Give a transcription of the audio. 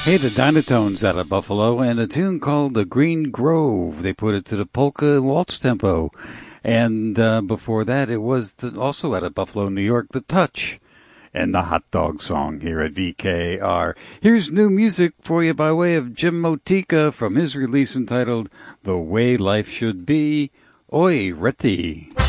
Hey, the Dynatones out of Buffalo, and a tune called The Green Grove. They put it to the polka waltz tempo. And before that, it was also out of Buffalo, New York, The Touch, and the Hot Dog Song here at VKR. Here's new music for you by way of Jim Motika from his release entitled The Way Life Should Be. Oi, Reti.